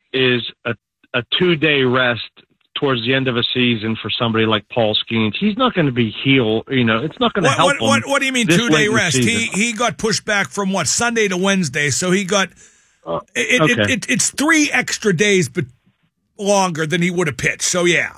is a 2-day rest towards the end of a season for somebody like Paul Skeens. He's not going to be healed. It's not going to help him. What do you mean 2-day rest? He got pushed back from Sunday to Wednesday, so he got it's 3 extra days, but longer than he would have pitched. So yeah.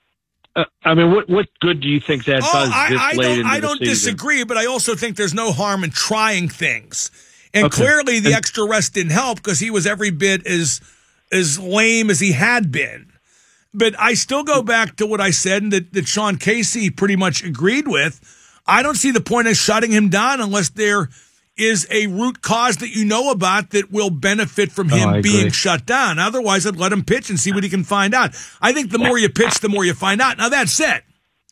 What good do you think that does this late into the season? I don't disagree, but I also think there's no harm in trying things. And clearly the extra rest didn't help because he was every bit as lame as he had been. But I still go back to what I said and that Sean Casey pretty much agreed with. I don't see the point of shutting him down unless there is a root cause that you know about that will benefit from him being shut down. Otherwise, I'd let him pitch and see what he can find out. I think the more you pitch, the more you find out. Now, that said,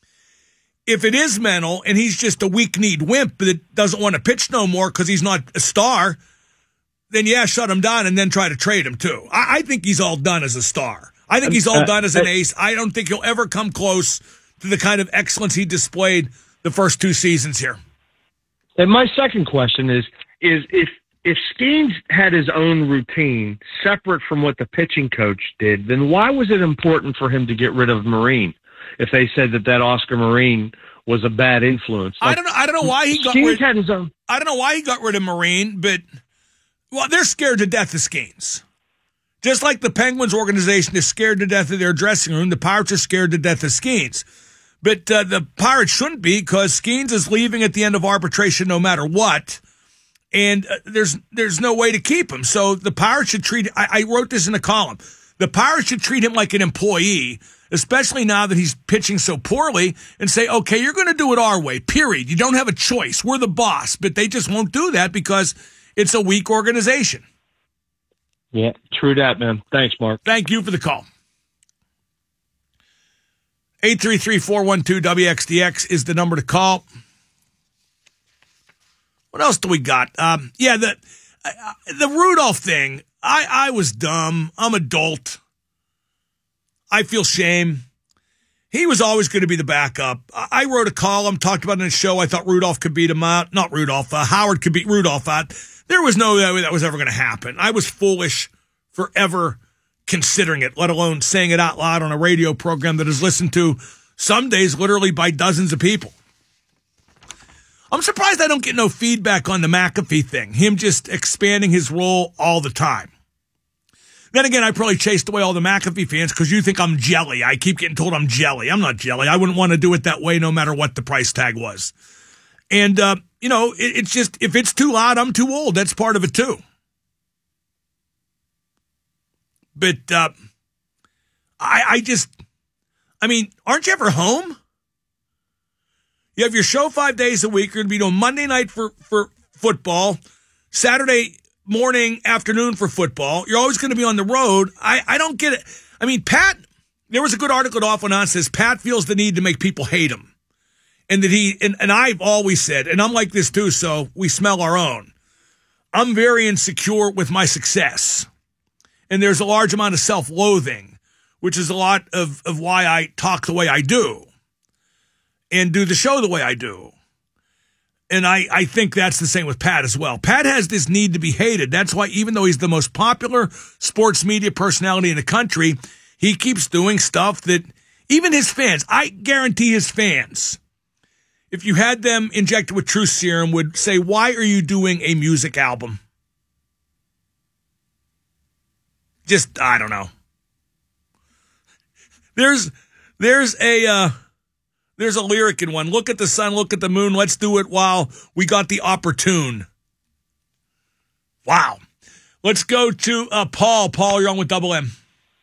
if it is mental and he's just a weak-kneed wimp that doesn't want to pitch no more because he's not a star, then, yeah, shut him down and then try to trade him, too. I think he's all done as a star. I think he's all done as an ace. I don't think he'll ever come close to the kind of excellence he displayed the first 2 seasons here. And my second question is if Skeens had his own routine separate from what the pitching coach did, then why was it important for him to get rid of Marine if they said that Oscar Marine was a bad influence? I don't know why he got rid had his own. I don't know why he got rid of Marine, but they're scared to death of Skeens. Just like the Penguins organization is scared to death of their dressing room, the Pirates are scared to death of Skeens. But the Pirates shouldn't be because Skeens is leaving at the end of arbitration no matter what, and there's no way to keep him. So the Pirates should treat – I wrote this in a column. The Pirates should treat him like an employee, especially now that he's pitching so poorly, and say, okay, you're going to do it our way, period. You don't have a choice. We're the boss. But they just won't do that because it's a weak organization. Yeah, true that, man. Thanks, Mark. Thank you for the call. 833-412-WXDX is the number to call. What else do we got? The Rudolph thing. I was dumb. I'm adult. I feel shame. He was always going to be the backup. I wrote a column, talked about it in a show. I thought Rudolph could beat him out. Not Rudolph. Howard could beat Rudolph out. There was no way that was ever going to happen. I was foolish for ever considering it, let alone saying it out loud on a radio program that is listened to some days literally by dozens of people. I'm surprised I don't get no feedback on the McAfee thing, him just expanding his role all the time. Then again, I probably chased away all the McAfee fans because you think I'm jelly. I keep getting told I'm jelly. I'm not jelly. I wouldn't want to do it that way no matter what the price tag was. And, it's just, if it's too loud, I'm too old. That's part of it, too. But aren't you ever home? You have your show 5 days a week. You're going to be doing Monday night for football, Saturday morning, afternoon for football. You're always going to be on the road. I don't get it. I mean, Pat, there was a good article that off and on says Pat feels the need to make people hate him. And that and I've always said, and I'm like this too, so we smell our own. I'm very insecure with my success. And there's a large amount of self-loathing, which is a lot of why I talk the way I do and do the show the way I do. And I think that's the same with Pat as well. Pat has this need to be hated. That's why even though he's the most popular sports media personality in the country, he keeps doing stuff that even his fans, I guarantee his fans, if you had them injected with truth serum, would say, why are you doing a music album? Just, I don't know. There's a lyric in one. Look at the sun, look at the moon. Let's do it while we got the opportune. Wow. Let's go to Paul. Paul, you're on with Double M.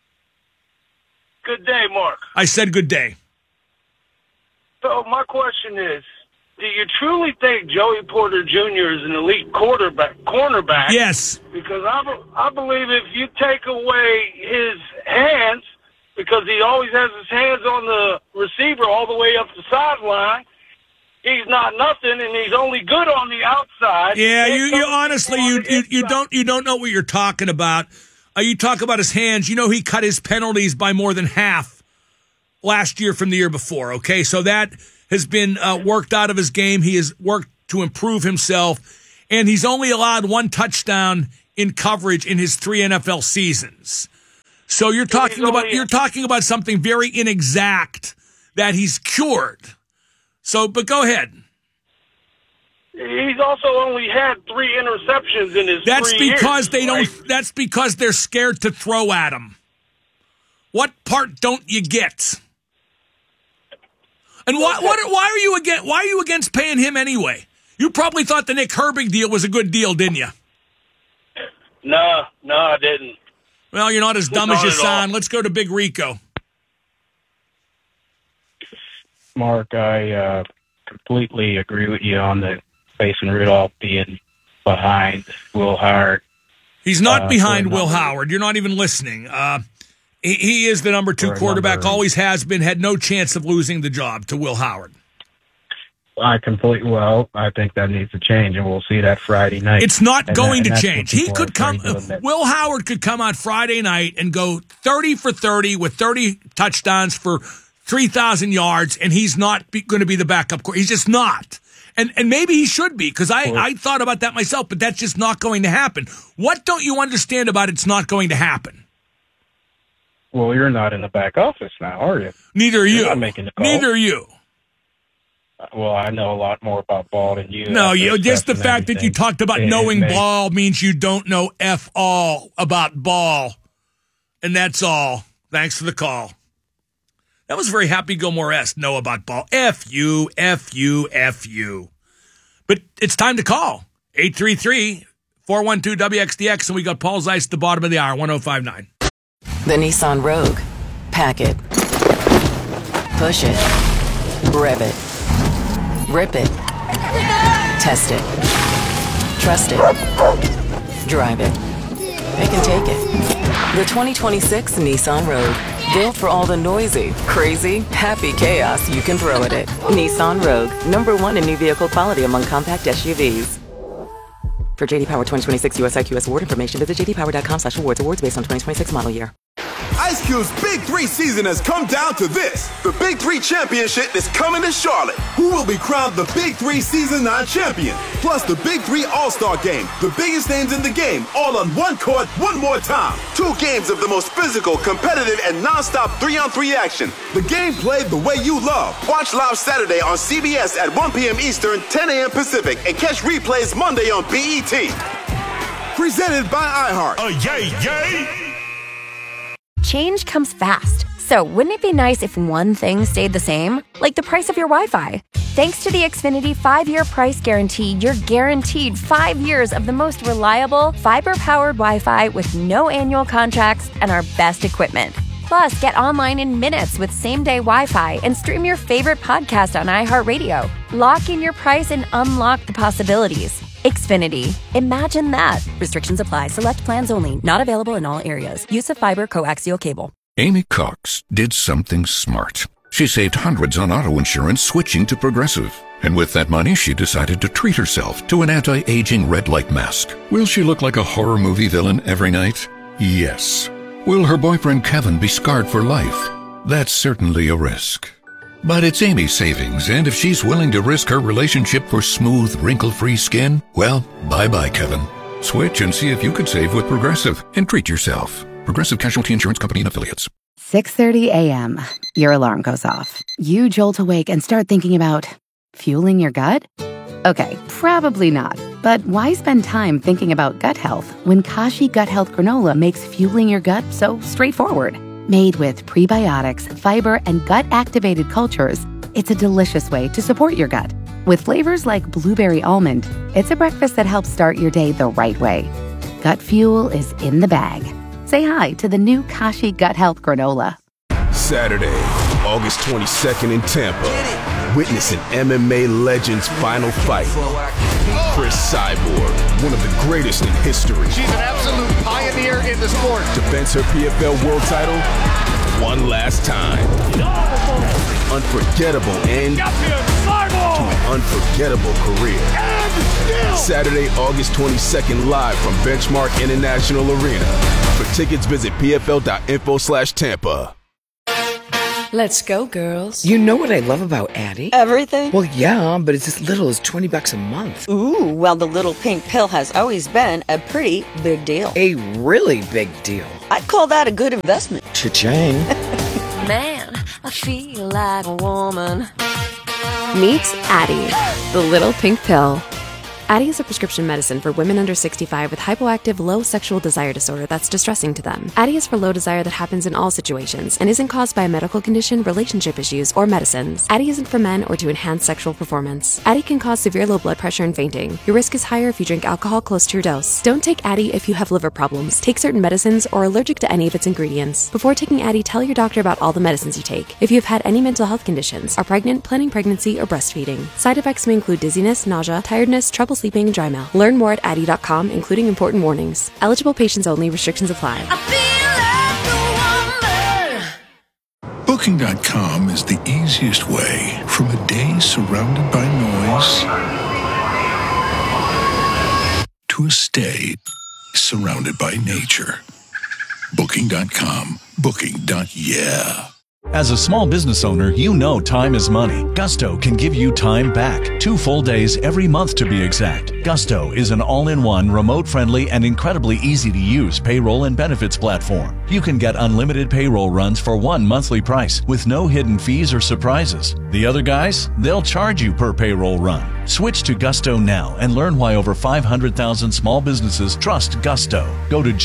Good day, Mark. I said good day. So my question is, do you truly think Joey Porter Jr. is an elite cornerback? Yes. Because I believe if you take away his hands, because he always has his hands on the receiver all the way up the sideline, he's not nothing, and he's only good on the outside. Yeah, you honestly, you don't know what you're talking about. You talk about his hands. You know he cut his penalties by more than half last year from the year before, okay? So that has been worked out of his game. He has worked to improve himself, and he's only allowed 1 touchdown in coverage in his 3 NFL seasons. So you're talking about something very inexact that he's cured. So, but go ahead. He's also only had 3 interceptions in his 3 years. That's because they're scared to throw at him. What part don't you get? And why are you against paying him anyway? You probably thought the Nick Herbig deal was a good deal, didn't you? No, I didn't. Well, you're not as dumb as you sound. Let's go to Big Rico. Mark, I completely agree with you on the Mason Rudolph being behind Will Howard. He's not behind Will Howard. You're not even listening. He is the number 2 quarterback, always has been, had no chance of losing the job to Will Howard. I think that needs to change, and we'll see that Friday night. It's not going to change. He could come. Will Howard could come out Friday night and go 30 for 30 with 30 touchdowns for 3,000 yards, and he's not going to be the backup. He's just not. And maybe he should be, because I thought about that myself, but that's just not going to happen. What don't you understand about it's not going to happen? Well, you're not in the back office now, are you? Neither are you. You're not making the call. Neither are you. Well, I know a lot more about ball than you. No, just the fact that you talked about knowing ball means you don't know F all about ball. And that's all. Thanks for the call. That was very Happy Gilmore-esque, know about ball. F you. But it's time to call. 833-412-WXDX, and we got Paul Zeiss at the bottom of the hour, 105.9. The Nissan Rogue. Pack it. Push it. Rev it. Rip it. Test it. Trust it. Drive it. They can take it. The 2026 Nissan Rogue. Built for all the noisy, crazy, happy chaos you can throw at it. Nissan Rogue. #1 in new vehicle quality among compact SUVs. For JD Power 2026 US IQS award information, visit jdpower.com/awards. Awards based on 2026 model year. Ice Cube's Big 3 season has come down to this. The Big 3 Championship is coming to Charlotte. Who will be crowned the Big 3 Season 9 champion? Plus the Big 3 All-Star Game. The biggest names in the game, all on one court, one more time. 2 games of the most physical, competitive, and non-stop 3-on-3 action. The game played the way you love. Watch live Saturday on CBS at 1 p.m. Eastern, 10 a.m. Pacific, and catch replays Monday on BET. Presented by iHeart. Yay! Change comes fast. So wouldn't it be nice if one thing stayed the same? Like the price of your Wi-Fi. Thanks to the Xfinity 5-year price guarantee, you're guaranteed 5 years of the most reliable, fiber-powered Wi-Fi with no annual contracts and our best equipment. Plus, get online in minutes with same-day Wi-Fi and stream your favorite podcast on iHeartRadio. Lock in your price and unlock the possibilities. Xfinity. Imagine that. Restrictions apply. Select plans only. Not available in all areas. Use of fiber coaxial cable. Amy Cox did something smart. She saved hundreds on auto insurance switching to Progressive. And with that money, she decided to treat herself to an anti-aging red light mask. Will she look like a horror movie villain every night? Yes. Will her boyfriend Kevin be scarred for life? That's certainly a risk. But it's Amy's savings, and if she's willing to risk her relationship for smooth, wrinkle-free skin, well, bye-bye, Kevin. Switch and see if you could save with Progressive and treat yourself. Progressive Casualty Insurance Company and Affiliates. 6:30 a.m. Your alarm goes off. You jolt awake and start thinking about fueling your gut? Okay, probably not. But why spend time thinking about gut health when Kashi Gut Health Granola makes fueling your gut so straightforward? Made with prebiotics, fiber, and gut-activated cultures, it's a delicious way to support your gut. With flavors like blueberry almond, it's a breakfast that helps start your day the right way. Gut fuel is in the bag. Say hi to the new Kashi Gut Health Granola. Saturday, August 22nd in Tampa. Witness an MMA legend's final fight. Chris Cyborg, one of the greatest in history. She's an absolute pioneer in the sport. Defends her PFL world title one last time. Unforgettable end to an unforgettable career. Saturday, August 22nd, live from Benchmark International Arena. For tickets, visit pfl.info/Tampa. Let's go, girls. You know what I love about Addie? Everything? Well, yeah, but it's as little as $20 a month. Ooh, well, the little pink pill has always been a pretty big deal. A really big deal. I'd call that a good investment. Cha-ching. Man, I feel like a woman. Meet Addie, the little pink pill. Addie is a prescription medicine for women under 65 with hypoactive low sexual desire disorder that's distressing to them. Addie is for low desire that happens in all situations and isn't caused by a medical condition, relationship issues, or medicines. Addie isn't for men or to enhance sexual performance. Addie can cause severe low blood pressure and fainting. Your risk is higher if you drink alcohol close to your dose. Don't take Addie if you have liver problems, take certain medicines, or are allergic to any of its ingredients. Before taking Addie, tell your doctor about all the medicines you take. If you have had any mental health conditions, are pregnant, planning pregnancy, or breastfeeding. Side effects may include dizziness, nausea, tiredness, trouble sleeping, and dry mouth. Learn more at Addie.com, including important warnings. Eligible patients only. Restrictions apply. Booking.com is the easiest way from a day surrounded by noise to a stay surrounded by nature. Booking.com. Booking.yeah. As a small business owner, you know time is money. Gusto can give you time back. 2 full days every month to be exact. Gusto is an all-in-one, remote-friendly, and incredibly easy-to-use payroll and benefits platform. You can get unlimited payroll runs for one monthly price with no hidden fees or surprises. The other guys, they'll charge you per payroll run. Switch to Gusto now and learn why over 500,000 small businesses trust Gusto. Go to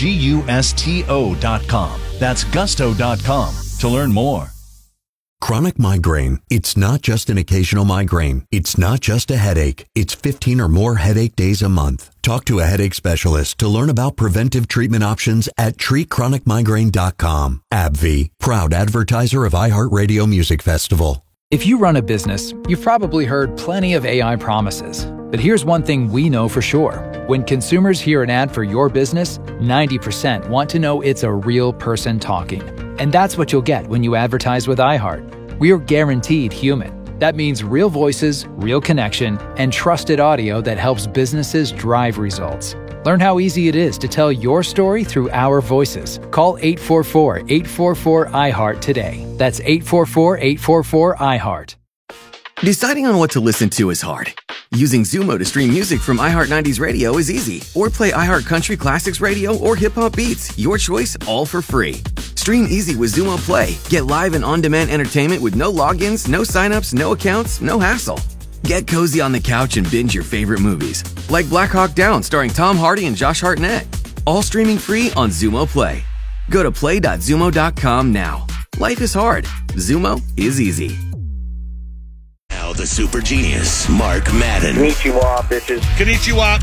GUSTO.com. That's Gusto.com to learn more. Chronic migraine. It's not just an occasional migraine. It's not just a headache. It's 15 or more headache days a month. Talk to a headache specialist to learn about preventive treatment options at treatchronicmigraine.com. AbbVie, proud advertiser of iHeartRadio Music Festival. If you run a business, you've probably heard plenty of AI promises. But here's one thing we know for sure. When consumers hear an ad for your business, 90% want to know it's a real person talking. And that's what you'll get when you advertise with iHeart. We are guaranteed human. That means real voices, real connection, and trusted audio that helps businesses drive results. Learn how easy it is to tell your story through our voices. Call 844-844-iHeart today. That's 844-844-iHeart. Deciding on what to listen to is hard. Using Zumo to stream music from iHeart 90s Radio is easy. Or play iHeart Country Classics Radio or Hip Hop Beats. Your choice, all for free. Stream easy with Zumo Play. Get live and on-demand entertainment with no logins, no signups, no accounts, no hassle. Get cozy on the couch and binge your favorite movies. Like Black Hawk Down starring Tom Hardy and Josh Hartnett. All streaming free on Zumo Play. Go to play.zumo.com now. Life is hard. Zumo is easy. Now the super genius, Mark Madden. Konnichiwa, bitches. Konnichiwa.